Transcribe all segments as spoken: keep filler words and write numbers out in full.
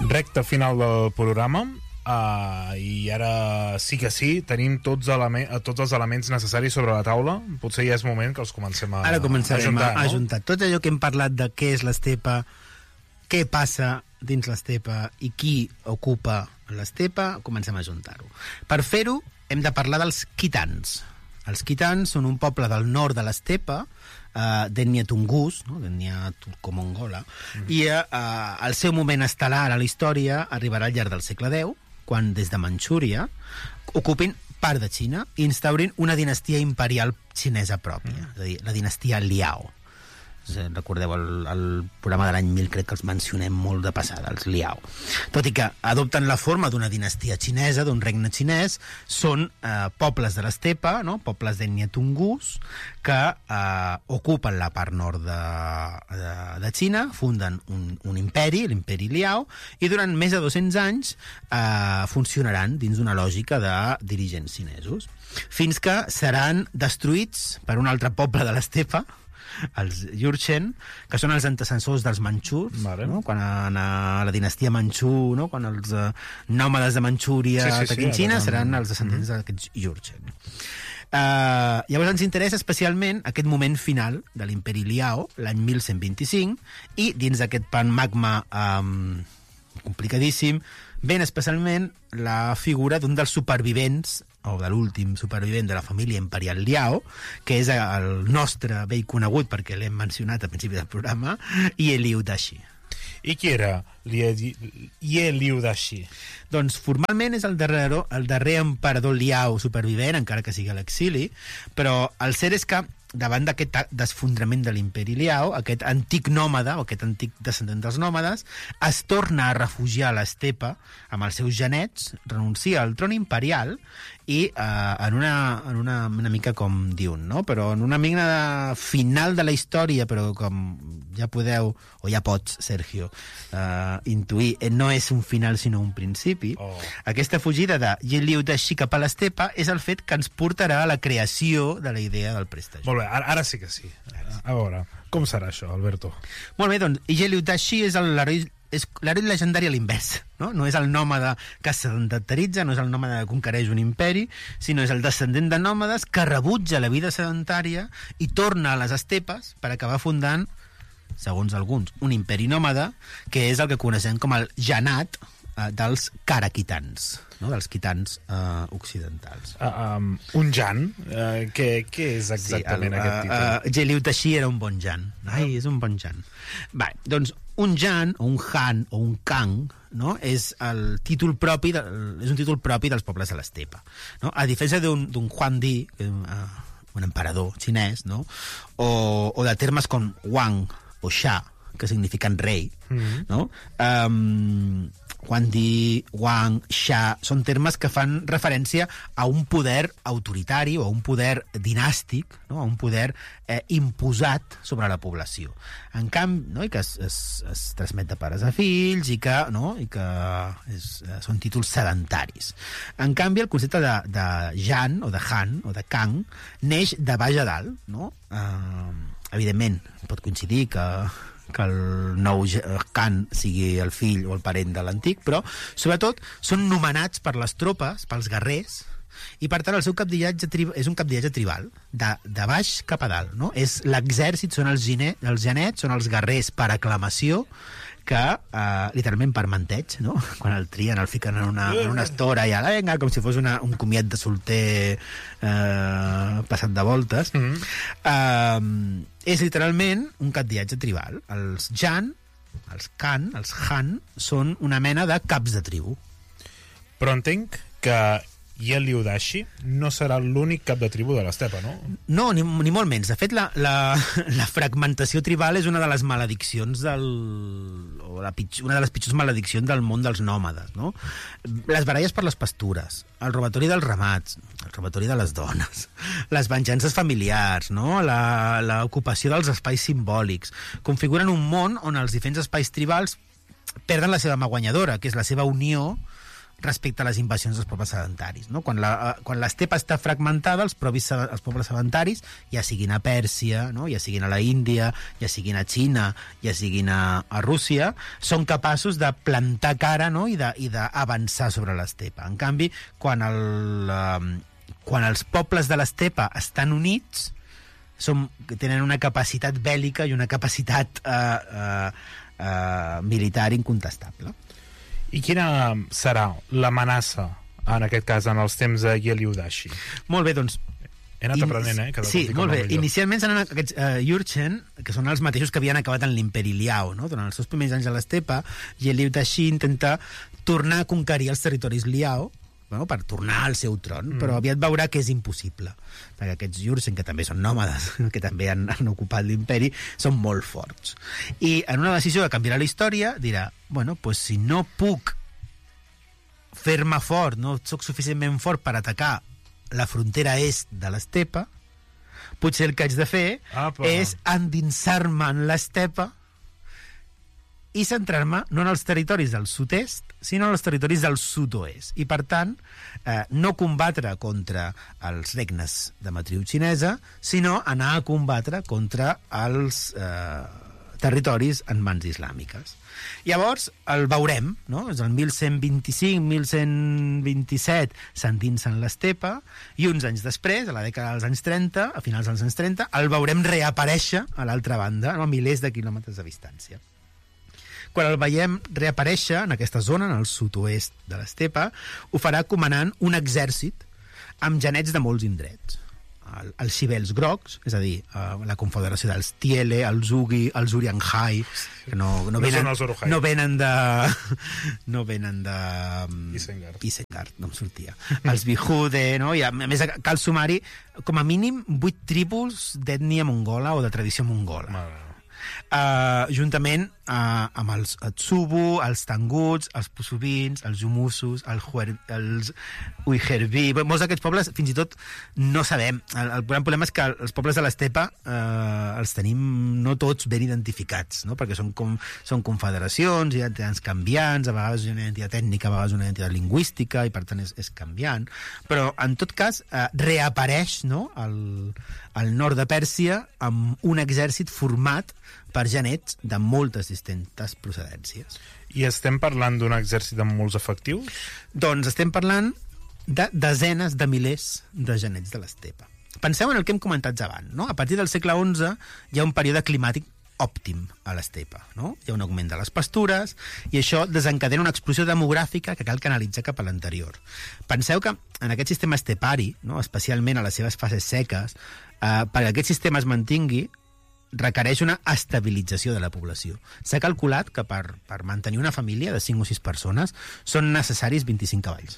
Recte final del programa. Uh, i ara sí que sí, tenim tots, tots els elements necessaris sobre la taula. Potser ja és moment que els comencem a, ara començarem a juntar, a, a juntar no? tot allò que hem parlat de què és l'estepa, què passa dins l'estepa i qui ocupa l'estepa, comencem a juntar-ho. Per fer-ho hem de parlar dels quitans. Els quitans són un poble del nord de l'estepa, Uh, d'ètnia tungus, no? d'ètnia turcomongola, mm. i uh, el seu moment estel·lar a la història arribarà al llarg del segle deu, quan des de Manxúria ocupin part de Xina i instaurin una dinastia imperial xinesa pròpia, mm. és a dir, la dinastia Liao. Recordeu el, el programa de l'any mil, crec que els mencionem molt de passada, els Liao. Tot i que adopten la forma d'una dinastia xinesa, d'un regne xinès, són eh, pobles de l'estepa, no? Pobles d'ètnia tungus, que eh, ocupen la part nord de, de, de Xina, funden un, un imperi, l'imperi Liao, i durant més de dos-cents anys eh, funcionaran dins d'una lògica de dirigents xinesos, fins que seran destruïts per un altre poble de l'estepa, els Jurchen, que són els antecessors dels manxurs, vale. no? Quan a, a la dinastia manxú, no? Quan els uh, nòmades de Manxúria sí, sí, ataquin sí, Xina, seran els descendents mm-hmm. d'aquests Jurchen. Uh, llavors ens interessa especialment aquest moment final de l'imperi Liao, l'any mil cent vint-i-cinc, i dins d'aquest pan magma um, complicadíssim, ben especialment la figura d'un dels supervivents o de l'últim supervivent de la família imperial Liao, que és el nostre vell conegut, perquè l'hem mencionat al principi del programa, Ye Liu Daxi. I qui era Ye Liu Daxi? Doncs formalment és el darrer, el darrer emperador Liao supervivent, encara que sigui a l'exili, però el cert és que davant d'aquest desfondrament de l'imperi Liao, aquest antic nòmada, o aquest antic descendent dels nòmades, es torna a refugiar a l'estepa amb els seus genets, renuncia al tron imperial i eh, en, una, en una, una mica com diuen, no? Però en una mica de final de la història, però com ja podeu, o ja pots, Sergio, eh, intuir, no és un final sinó un principi. Oh. Aquesta fugida de Ye Liu Daxi cap a l'estepa és el fet que ens portarà a la creació de la idea del prestigi. Molt bé, ara, ara sí que sí. A veure, com serà això, Alberto? Molt bé, doncs, Ye Liu Daxi és l'heroi és l'heroi legendari a l'invers, no? No és el nòmada que se sedentaritza, no és el nòmada que conquereix un imperi, sinó és el descendent de nòmades que rebutja la vida sedentària i torna a les estepes per acabar fundant, segons alguns, un imperi nòmada, que és el que coneixem com el janat eh, dels karaquitans, no? Dels quitans eh, occidentals. Uh, um, un jan? Uh, què, què és exactament sí, el, aquest títol? Uh, uh, Ye Liu Daxi era un bon jan. Ai, és un bon jan. Va, doncs un jan, o un han, o un kang, no? és el títol propi de, és un títol propi dels pobles de l'estepa, no? A diferència d'un, d'un Huang Di, que, uh, un emperador xinès, no? o, o de termes com Wang o Xia, que signifiquen rei, mm-hmm. no? Um, Huang Di, Wang, Xia, són termes que fan referència a un poder autoritari o a un poder dinàstic, no? A un poder eh, imposat sobre la població. En canvi, no? I que es, es, es transmet de pares a fills i que, no? I que és, són títols sedentaris. En canvi, el concepte de, de Jan o de Han o de Kang neix de baix a dalt, no? Uh, evidentment, pot coincidir que que el nou Khan sigui el fill o el parent de l'antic, però sobretot són nomenats per les tropes, pels guerrers, i per tant el seu capdillatge és un capdillatge tribal, de, de baix cap a dalt, no? És l'exèrcit, són els, gine, els genets, són els guerrers per aclamació, que eh, literalment per manteig, no? Quan el trien el fiquen en una, en una estora i ala, venga, com si fos una, un comiat de solter eh, passat de voltes. Mm-hmm. eh, és literalment un capdillatge tribal. Els Jan, els Khan, els Han són una mena de caps de tribu. Però entenc que Ye Liu Daxi no serà l'únic cap de tribu de l'estepa, no? No, ni, ni molt menys. De fet, la, la, la fragmentació tribal és una de les malediccions del... o la pitjor, una de les pitjors malediccions del món dels nòmades, no? Les baralles per les pastures, el robatori dels ramats, el robatori de les dones, les venjances familiars, no? La, l'ocupació dels espais simbòlics, configuren un món on els diferents espais tribals perden la seva mà guanyadora, que és la seva unió respecte a les invasions dels pobles sedentaris. No? Quan, la, quan l'estepa està fragmentada, els, propis, els pobles sedentaris, ja siguin a Pèrsia, no? ja siguin a la Índia, ja siguin a Xina, ja siguin a, a Rússia, són capaços de plantar cara, no? i d'avançar sobre l'estepa. En canvi, quan, el, eh, quan els pobles de l'estepa estan units, som, tenen una capacitat bèl·lica i una capacitat eh, eh, eh, militar incontestable. I quina serà l'amenaça, en aquest cas, en els temps de Yeliudashi? Molt bé, doncs... He anat aprenent, eh? Cada sí, molt bé. Inicialment seran aquests uh, Jurchen, que són els mateixos que havien acabat en l'imperi Liao, no? Durant els seus primers anys a l'estepa, Yeliudashi intenta tornar a conquerir els territoris Liao, bueno, per tornar al seu tron, mm. però aviat veurà que és impossible, perquè aquests Jurchen, que també són nòmades, que també han, han ocupat l'imperi, són molt forts. I en una decisió que canviarà la història, dirà, bueno, pues si no puc fer-me fort, no sóc suficientment fort per atacar la frontera est de l'estepa, potser el que haig de fer Apa. és endinsar-me en l'estepa i centrar-me no en els territoris del sud-est, sinó en els territoris del sud-oest. I, per tant, eh, no combatre contra els regnes de matriu xinesa, sinó anar a combatre contra els eh, territoris en mans islàmiques. Llavors, el veurem, no? És el mil cent vint-i-cinc mil cent vint-i-set s'endinsa en l'estepa, i uns anys després, a la dècada dels anys trenta, a finals dels anys trenta, el veurem reaparèixer a l'altra banda, no? A milers de quilòmetres de distància. Quan el veiem reaparèixer en aquesta zona, en el sud-oest de l'estepa, ho farà comandant un exèrcit amb genets de molts indrets. El, els xibels grocs, és a dir, uh, la confederació dels Tiele, els Ugi, els Urianhai, que no, no, venen, no, no venen de... no venen de... Isengard. Isengard, no em sortia. Els Bihude, no? I a més cal sumar-hi com a mínim vuit tribus d'ètnia mongola o de tradició mongola. Mare. Uh, juntament uh, amb els Tsubu, els Tanguts, els Pusubins, els Jumusus, els, Huer, els Uiherbi. Molts d'aquests pobles, fins i tot, no sabem. El, el gran problema és que els pobles de l'estepa uh, els tenim no tots ben identificats, no? Perquè són, com, són confederacions, hi ha entitats canviants, a vegades una identitat ètnica, a vegades una identitat lingüística, i per tant és, és canviant. Però, en tot cas, uh, reapareix, no?, al, al nord de Pèrsia amb un exèrcit format per genets de moltes distintes procedències. I estem parlant d'un exèrcit amb molts efectius? Doncs estem parlant de desenes de milers de genets de l'estepa. Penseu en el que hem comentat abans, no? A partir del segle onze hi ha un període climàtic òptim a l'estepa, no? Hi ha un augment de les pastures i això desencadena una explosió demogràfica que cal canalitzar cap a l'anterior. Penseu que en aquest sistema estepari, no? Especialment a les seves fases seques, eh, perquè aquest sistema es mantingui, requereix una estabilització de la població. S'ha calculat que per, per mantenir una família de cinc o sis persones són necessaris vint-i-cinc cavalls.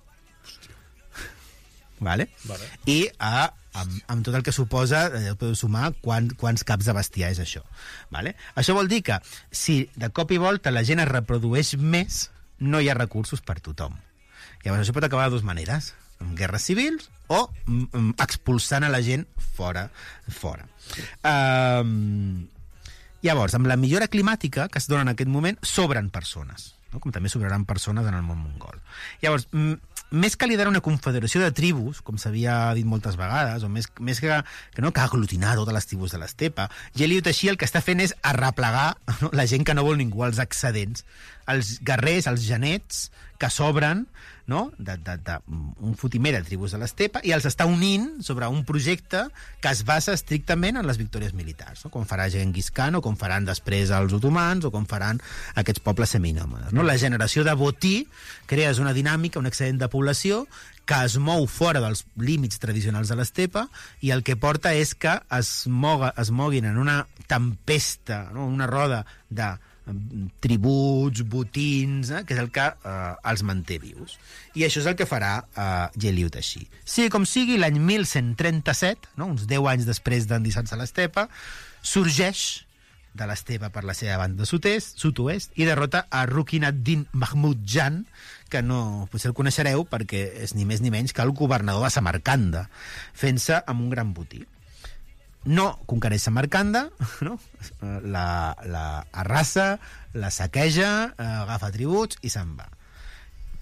Vale? Vale. I a, amb, amb tot el que suposa, eh, podeu sumar quant, quants caps de bestiar és això. Vale? Això vol dir que si de cop i volta la gent es reprodueix més, no hi ha recursos per tothom. Llavors això pot acabar de dues maneres, amb guerres civils o mm, expulsant a la gent fora. fora. Um, llavors, amb la millora climàtica que es dona en aquest moment, sobren persones, no? Com també sobraran persones en el món mongol. Llavors, m- més que liderar una confederació de tribus, com s'havia dit moltes vegades, o més, més que, que, no, que aglutinar totes les tribus de l'estepa, Yeliudashi el que està fent és arreplegar, no, la gent que no vol ningú, els excedents, els guerrers, els genets que sobren, no? de, de, de un fotimer de tribus de l'estepa, i els està unint sobre un projecte que es basa estrictament en les victòries militars, no? Com farà Genghis Khan, o com faran després els otomans, o com faran aquests pobles seminòmades. No? La generació de botí crees una dinàmica, un excedent de població que es mou fora dels límits tradicionals de l'estepa, i el que porta és que es, moga, es moguin en una tempesta, no? Una roda de tributs, botins, eh, que és el que eh, els manté vius. I això és el que farà eh, Yeliudashi. Sigui com sigui, l'any mil cent trenta-set, no, uns deu anys després d'endissar-se a l'estepa, sorgeix de l'estepa per la seva banda sud-est, sud-oest, i derrota a Rukin ad-Din Mahmud Jan, que no, potser el coneixereu perquè és ni més ni menys que el governador de Samarcanda, fent-se amb un gran botí. No conquereix Samarcanda, no? la, la arrasa, la saqueja, eh, agafa tributs i se'n va. Però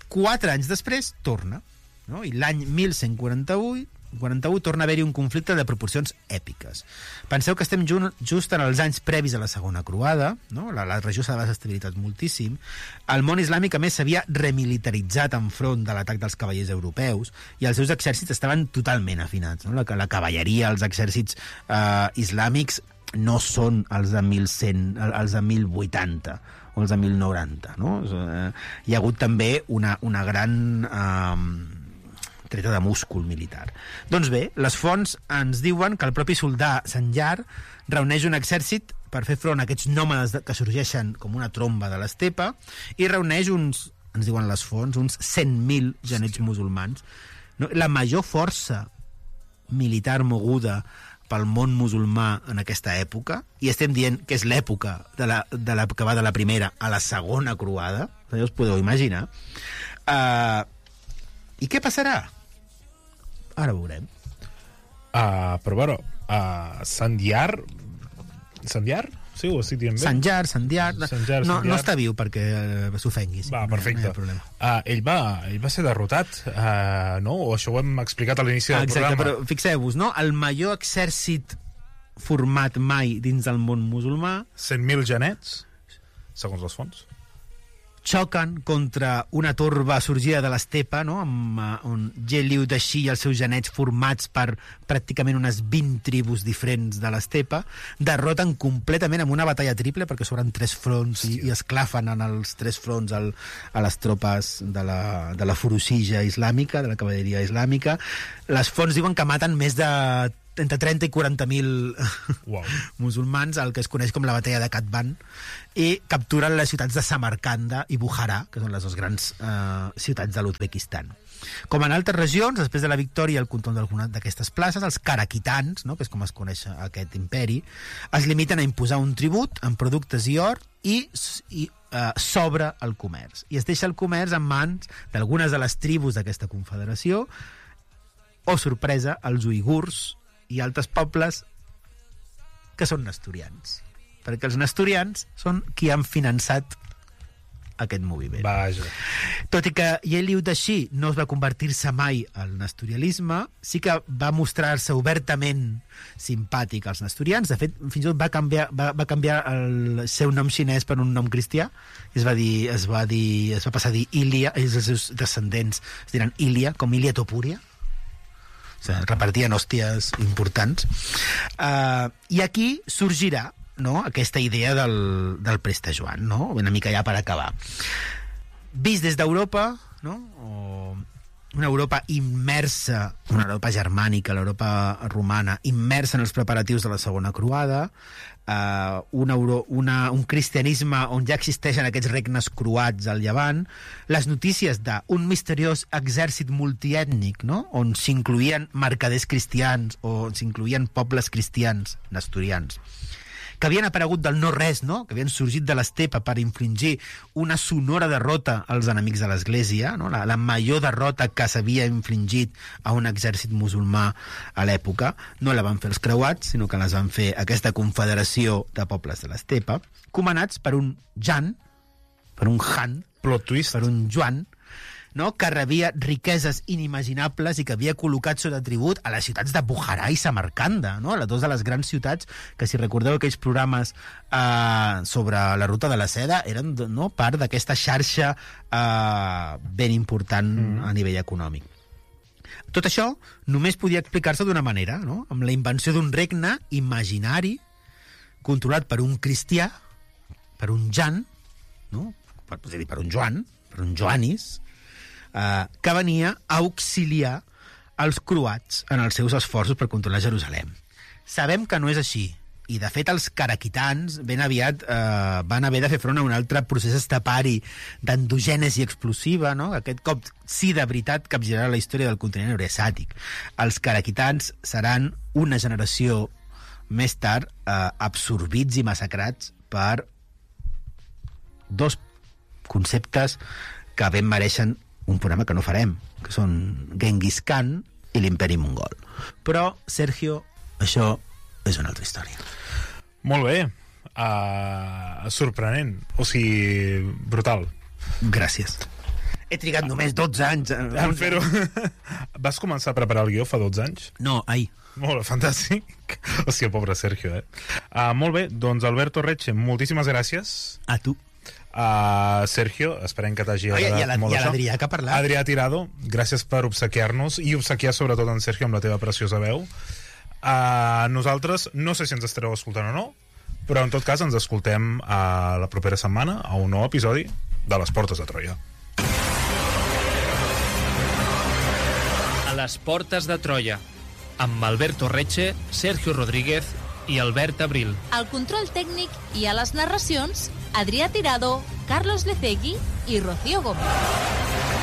Quatre anys després torna, no? I l'any mil cent quaranta-u quaranta-u torna a haver-hi un conflicte de proporcions èpiques. Penseu que estem just en els anys previs a la segona croada, no? la, la regió s'ha desestabilitzat moltíssim, el món islàmic a més s'havia remilitaritzat enfront de l'atac dels cavallers europeus i els seus exèrcits estaven totalment afinats, no? la, la cavalleria, els exèrcits eh, islàmics no són els de mil cent, els de mil vuitanta o els de mil noranta, no? Eh, hi ha hagut també una, una gran eh, treta de múscul militar. Doncs bé, les fonts ens diuen que el propi soldà Sanjar reuneix un exèrcit per fer front a aquests nòmades que sorgeixen com una tromba de l'estepa i reuneix uns, ens diuen les fonts, uns cent mil genets musulmans. No? La major força militar moguda pel món musulmà en aquesta època, i estem dient que és l'època de la, de la, que va de la primera a la segona croada, ja us podeu imaginar. Uh, I què passarà? Ara ho veurem. Uh, però, bueno, uh, Sandiar... Sandiar? Sí, ho estic dient bé? Sanjar, Sandiar... Sanjar, no, Sandiar. no està viu perquè uh, s'ofengui. Sí. Va, perfecte. No hi ha problema. Uh, ell, va, ell va ser derrotat, uh, no? O això ho hem explicat a l'inici del Exacte, programa. però fixeu-vos, no? El major exèrcit format mai dins del món musulmà... cent mil genets, segons les fonts. Xoquen contra una torba sorgida de l'estepa, no? amb uh, un Geliu Daxí i els seus genets formats per pràcticament unes vint tribus diferents de l'estepa, derroten completament amb una batalla triple, perquè s'obren tres fronts i, i esclafen en els tres fronts al, a les tropes de la, de la Furusija islàmica, de la cavalleria islàmica. Les fonts diuen que maten més de entre trenta i quaranta mil wow. musulmans, el que es coneix com la batalla de Katban, i capturen les ciutats de Samarcanda i Bukharà, que són les dues grans eh, ciutats de l'Uzbekistan. Com en altres regions, després de la victòria i el control d'alguna d'aquestes places, els karaquitans, no, que és com es coneix aquest imperi, es limiten a imposar un tribut en productes i or i, i eh, s'obre el comerç. I es deixa el comerç en mans d'algunes de les tribus d'aquesta confederació, o, sorpresa, els uigurs i altres pobles que són nestorians, perquè els nestorians són qui han finançat aquest moviment. Vaja. Tot i que Geliu Daxí no es va convertir-se mai al nestorialisme, sí que va mostrar-se obertament simpàtic als nestorians. De fet, fins i tot va canviar, va, va canviar el seu nom xinès per un nom cristià, i es va dir, es va dir, es va passar a dir Ilia, i els seus descendents es diran Ilia, com Ilia Topúria. O sigui, repartien hòsties importants. Uh, I aquí sorgirà, no, aquesta idea del, del Preste Joan, no? Una mica ja per acabar. Vist des d'Europa, no? O una Europa immersa, una Europa germànica, l'Europa romana, immersa en els preparatius de la segona croada, uh, una Euro, una, un cristianisme on ja existeixen aquests regnes croats al Llevant, les notícies d'un misteriós exèrcit multiètnic, no? On s'incloïen mercaders cristians o s'incloïen pobles cristians nestorians, que havien aparegut del no-res, no? Que havien sorgit de l'estepa per infligir una sonora derrota als enemics de l'Església, no? la, la major derrota que s'havia infligit a un exèrcit musulmà a l'època. No la van fer els creuats, sinó que les van fer aquesta confederació de pobles de l'estepa, comandats per un Jan, per un Han, Plot twist. per un Joan, no? Que rebia riqueses inimaginables i que havia col·locat sota tribut a les ciutats de Bukharà i Samarcanda, no? Les dues de les grans ciutats que, si recordeu aquells programes eh, sobre la ruta de la seda, eren, no, part d'aquesta xarxa eh, ben important mm. a nivell econòmic. Tot això només podia explicar-se d'una manera, no? Amb la invenció d'un regne imaginari controlat per un cristià, per un Jan, no? Per, és a dir, per un Joan, per un Joanis, Uh, que venia a auxiliar els croats en els seus esforços per controlar Jerusalem. Sabem que no és així, i de fet els karaquitans ben aviat uh, van haver de fer front a un altre procés estepari d'endogènesi explosiva, no? Aquest cop sí de veritat capgirarà la història del continent eurasiàtic. Els karaquitans seran una generació més tard uh, absorbits i massacrats per dos conceptes que ben mereixen un programa que no farem, que són Genghis Khan i l'imperi mongol. Però, Sergio, això és una altra història. Molt bé. Uh, sorprenent. O sigui, brutal. Gràcies. He trigat només dotze anys. En fer-ho... Vas començar a preparar el guió fa dotze anys? No, ahir. Molt bé, fantàstic. Hòstia, pobre Sergio, eh? Uh, molt bé, doncs Alberto Reche, moltíssimes gràcies. A tu. Uh, Sergio, esperem que t'hagi agradat Oye, molt i a això. l'Adrià que ha parlat. Adrià Tirado, gràcies per obsequiar-nos i obsequiar sobretot en Sergio amb la teva preciosa veu. Uh, nosaltres, no sé si ens estareu escoltant o no, però en tot cas ens escoltem a la propera setmana a un nou episodi de Les Portes de Troia. A les Portes de Troia, amb Alberto Reche, Sergio Rodríguez i Albert Abril. Al control tècnic i a les narracions, Adrià Tirado, Carlos Lecegui i Rocío Gómez.